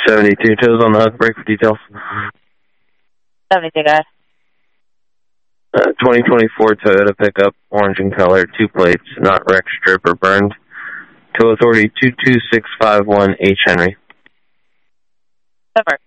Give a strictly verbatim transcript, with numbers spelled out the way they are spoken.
seventy-two toes on the hook, break for details. seventy-two, guys. Uh, twenty twenty-four Toyota pickup, orange in color, two plates, not wrecked, strip, or burned. Tow authority two two six five one H. Henry. Over.